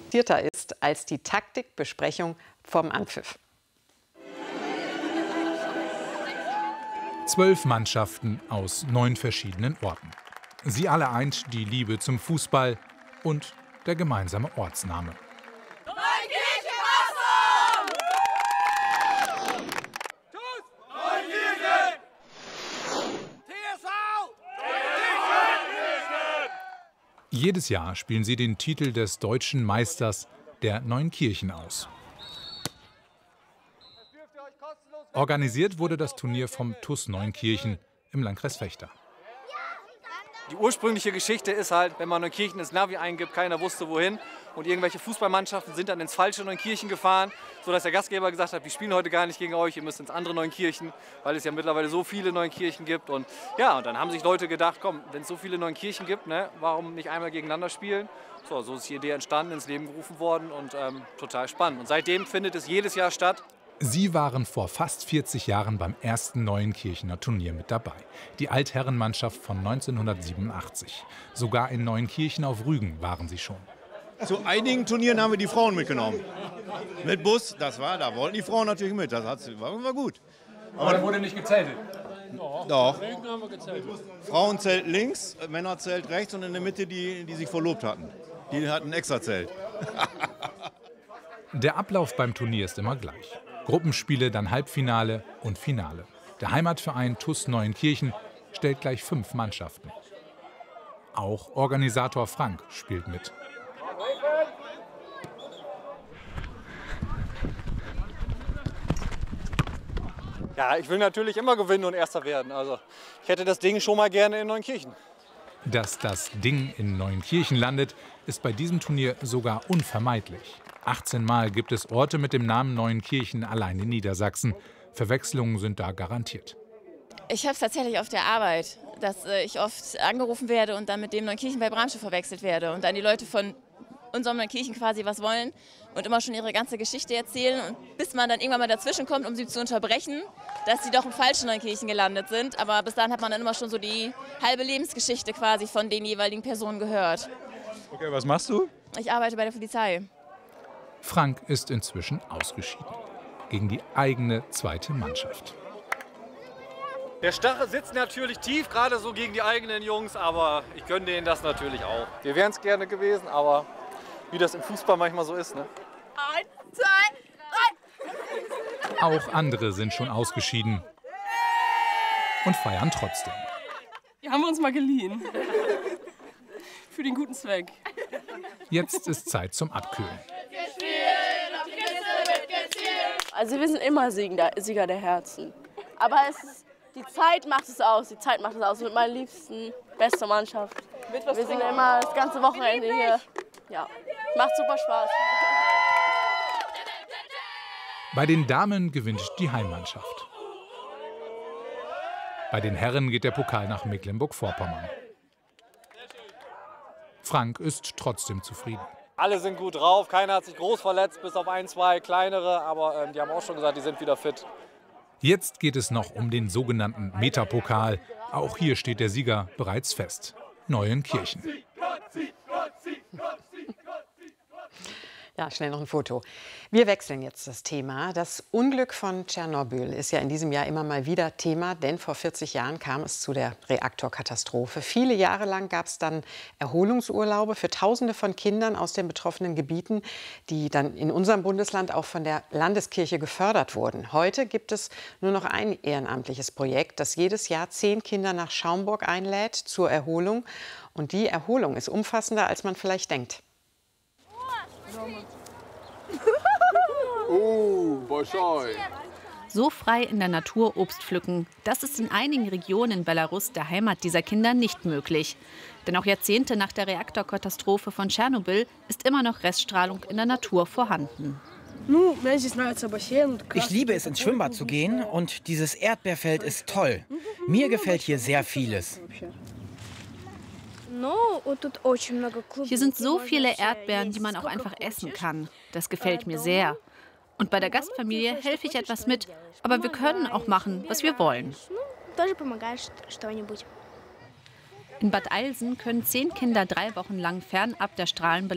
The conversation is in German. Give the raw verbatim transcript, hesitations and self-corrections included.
ist als die Taktikbesprechung vom Anpfiff. Zwölf Mannschaften aus neun verschiedenen Orten. Sie alle eint die Liebe zum Fußball und der gemeinsame Ortsname. Jedes Jahr spielen sie den Titel des deutschen Meisters der Neunkirchen aus. Organisiert wurde das Turnier vom T U S Neunkirchen im Landkreis Vechta. Die ursprüngliche Geschichte ist halt, wenn man Neunkirchen ins Navi eingibt, keiner wusste wohin. Und irgendwelche Fußballmannschaften sind dann ins falsche Neunkirchen gefahren, sodass der Gastgeber gesagt hat, wir spielen heute gar nicht gegen euch, ihr müsst ins andere Neunkirchen, weil es ja mittlerweile so viele Neunkirchen gibt. Und ja, und dann haben sich Leute gedacht, komm, wenn es so viele Neunkirchen gibt, ne, warum nicht einmal gegeneinander spielen? So, so ist die Idee entstanden, ins Leben gerufen worden und ähm, total spannend. Und seitdem findet es jedes Jahr statt. Sie waren vor fast vierzig Jahren beim ersten Neunkirchener Turnier mit dabei. Die Altherrenmannschaft von neunzehnhundertsiebenundachtzig. Sogar in Neunkirchen auf Rügen waren sie schon. Zu einigen Turnieren haben wir die Frauen mitgenommen. Mit Bus, das war, da wollten die Frauen natürlich mit. Das hat, war, war gut. Aber da wurde nicht gezeltet. Doch. Frauenzelt links, Männerzelt rechts und in der Mitte die, die sich verlobt hatten. Die hatten ein Extrazelt. Der Ablauf beim Turnier ist immer gleich. Gruppenspiele, dann Halbfinale und Finale. Der Heimatverein T U S Neunkirchen stellt gleich fünf Mannschaften. Auch Organisator Frank spielt mit. Ja, ich will natürlich immer gewinnen und Erster werden. Also ich hätte das Ding schon mal gerne in Neunkirchen. Dass das Ding in Neunkirchen landet, ist bei diesem Turnier sogar unvermeidlich. achtzehn Mal gibt es Orte mit dem Namen Neunkirchen allein in Niedersachsen. Verwechslungen sind da garantiert. Ich habe es tatsächlich auf der Arbeit, dass äh, ich oft angerufen werde und dann mit dem Neunkirchen bei Bramsche verwechselt werde. Und dann die Leute von unserem Neunkirchen quasi was wollen und immer schon ihre ganze Geschichte erzählen. Und bis man dann irgendwann mal dazwischen kommt, um sie zu unterbrechen, dass sie doch im falschen Neunkirchen gelandet sind. Aber bis dahin hat man dann immer schon so die halbe Lebensgeschichte quasi von den jeweiligen Personen gehört. Okay, was machst du? Ich arbeite bei der Polizei. Frank ist inzwischen ausgeschieden. Gegen die eigene zweite Mannschaft. Der Stachel sitzt natürlich tief, gerade so gegen die eigenen Jungs, aber ich gönne denen das natürlich auch. Wir wären es gerne gewesen, aber wie das im Fußball manchmal so ist, ne? Eins, zwei, drei. Auch andere sind schon ausgeschieden und feiern trotzdem. Die haben wir uns mal geliehen. Für den guten Zweck. Jetzt ist Zeit zum Abkühlen. Also wir sind immer Sieger der Herzen. Aber es ist, die Zeit macht es aus. Die Zeit macht es aus. Mit meiner liebsten, beste Mannschaft. Wir sind immer das ganze Wochenende hier. Ja, macht super Spaß. Bei den Damen gewinnt die Heimmannschaft. Bei den Herren geht der Pokal nach Mecklenburg-Vorpommern. Frank ist trotzdem zufrieden. Alle sind gut drauf, keiner hat sich groß verletzt, bis auf ein, zwei kleinere, aber ähm, die haben auch schon gesagt, die sind wieder fit. Jetzt geht es noch um den sogenannten Metapokal. Auch hier steht der Sieger bereits fest: Neunkirchen. Ja, schnell noch ein Foto. Wir wechseln jetzt das Thema. Das Unglück von Tschernobyl ist ja in diesem Jahr immer mal wieder Thema, denn vor vierzig Jahren kam es zu der Reaktorkatastrophe. Viele Jahre lang gab es dann Erholungsurlaube für Tausende von Kindern aus den betroffenen Gebieten, die dann in unserem Bundesland auch von der Landeskirche gefördert wurden. Heute gibt es nur noch ein ehrenamtliches Projekt, das jedes Jahr zehn Kinder nach Schaumburg einlädt zur Erholung. Und die Erholung ist umfassender, als man vielleicht denkt. Oh, Boschoi. So frei in der Natur Obst pflücken, das ist in einigen Regionen in Belarus, der Heimat dieser Kinder, nicht möglich. Denn auch Jahrzehnte nach der Reaktorkatastrophe von Tschernobyl ist immer noch Reststrahlung in der Natur vorhanden. Ich liebe es, ins Schwimmbad zu gehen, und dieses Erdbeerfeld ist toll. Mir gefällt hier sehr vieles. Hier sind so viele Erdbeeren, die man auch einfach essen kann. Das gefällt mir sehr. Und bei der Gastfamilie helfe ich etwas mit, aber wir können auch machen, was wir wollen. In Bad Eilsen können zehn Kinder drei Wochen lang fernab der Strahlenbelastung